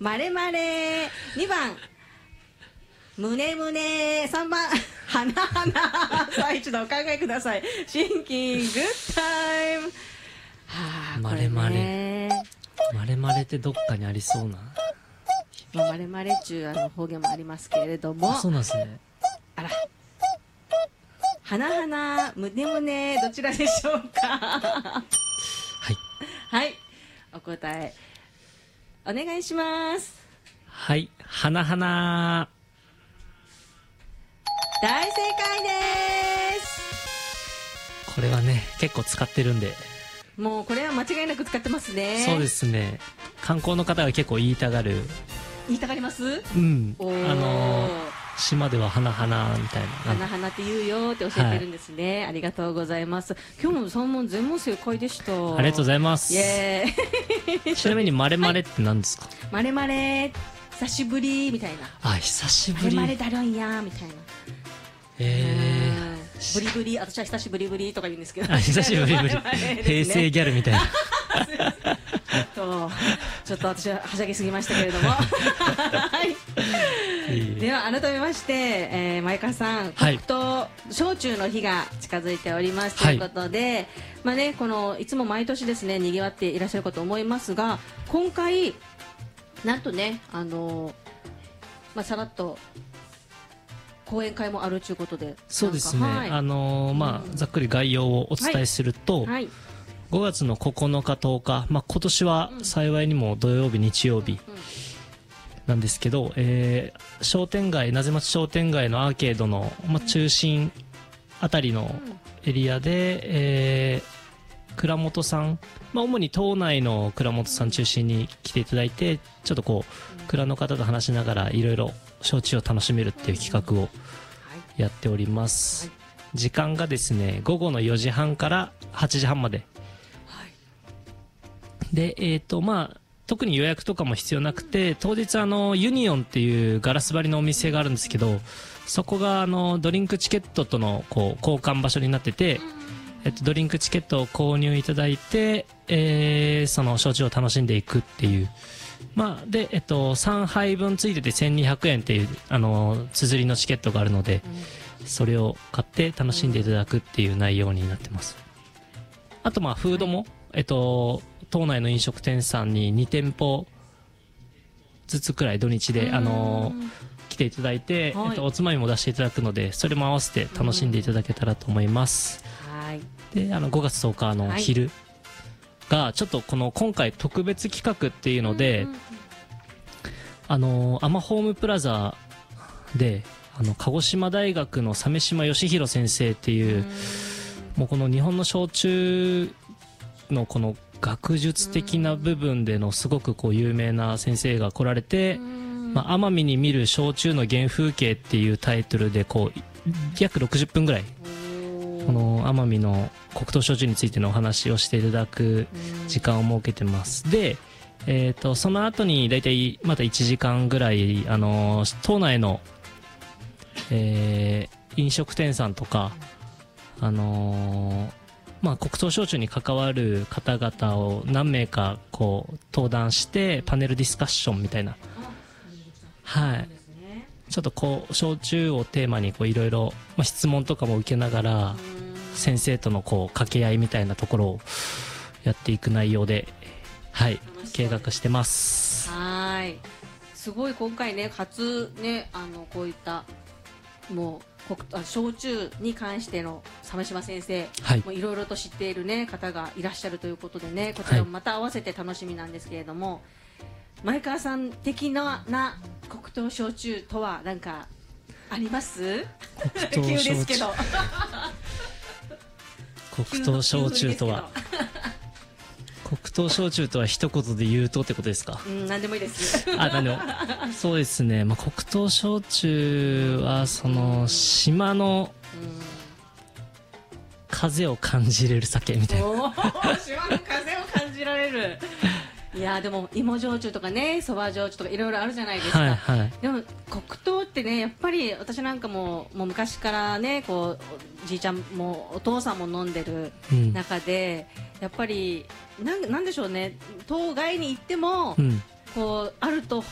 まれまれ、2番むねむね、3番はなはな。さあ一度お考えください。シンキングタイム。はあ、 まれまれ、まれまれってどっかにありそうな。 まれまれ中方言もありますけれども、 あ、そうなんですね。 あら、はなはな、むねむね、どちらでしょうか。 はい。 はい、お答えお願いします。 はい、はなはな。 大正解です。 これはね、結構使ってるんで。 もうこれは間違いなく使ってますね。 そうですね。観光の方が結構言いたがる。 言いたがります？ うん。 おー、 島では花々みたいな。 花々って言うよって教えてるんですね。はい、ありがとうございます。今日も3問全問正解でした。 ありがとうございます。 イエーイ。 ちなみにまれまれって何ですか？ まれまれ、久しぶりみたいな。 あ、久しぶり。 まれまれだるんやみたいな。ブリブリ、私は久しぶりぶりとか言うんですけど。 久しぶりぶり。平成ギャルみたいな。 ちょっと私ははしゃぎすぎましたけれども。はい。では改めまして、前川さん、黒糖焼酎の日が近づいておりますということで、まあね、いつも毎年ですね、賑わっていらっしゃるかと思いますが、今回なんとね、さらっと講演会もあるということで。 そうですね、はい、ざっくり概要をお伝えすると、はいはい、5月の9日10日、今年は幸いにも土曜日日曜日なんですけど、商店街、なぜ町商店街のアーケードの、中心あたりのエリアで、蔵元さん、主に島内の蔵元さん中心に来ていただいて、ちょっと蔵の方と話しながらいろいろ焼酎を楽しめるっていう企画をやっております。時間がですね、午後の4時半から8時半まで。で、特に予約とかも必要なくて、当日ユニオンっていうガラス張りのお店があるんですけど、そこがドリンクチケットとの交換場所になってて、ドリンクチケットを購入いただいて、その焼酎を楽しんでいくっていう。で、3杯分ついてて1200円っていう、綴りのチケットがあるので、それを買って楽しんでいただくっていう内容になってます。あと、フードも、島内の飲食店さんに2店舗ずつくらい土日で、来ていただいて、おつまみも出していただくので、それも合わせて楽しんでいただけたらと思います。で、5月10日の昼が、ちょっと今回特別企画っていうので、アマホームプラザで、鹿児島大学の鮫島義弘先生っていう、もうこの日本の焼酎のこの学術的な部分でのすごく有名な先生が来られて、奄美に見る焼酎の原風景っていうタイトルで約60分ぐらいこの奄美の黒糖焼酎についてのお話をしていただく時間を設けてます。で、その後にだいたいまた1時間ぐらい島内の、飲食店さんとか黒糖焼酎に関わる方々を何名か登壇してパネルディスカッションみたいな、はい、ちょっと焼酎をテーマにいろいろ質問とかも受けながら先生との掛け合いみたいなところをやっていく内容で、はい、計画してます。 はい、すごい今回ね、初ね、こういったもう焼酎に関しての鮫島先生、いろいろと知っている、ね、方がいらっしゃるということでね、こちらもまた合わせて楽しみなんですけれども、前川さん的な黒糖焼酎とは何かあります？急ですけど。 黒糖焼酎とは黒糖焼酎とは一言で言うとってことですか？ 何でもいいです。 何でも。そうですね、黒糖焼酎はその島の風を感じれる酒みたいな。 島の風を感じられる。いやでも芋焼酎とかね、そば焼酎とかいろいろあるじゃないですか。でも黒糖ってね、やっぱり私なんかもう昔からね、おじいちゃんもお父さんも飲んでる中で、やっぱりなんでしょうね、島外に行っても、あると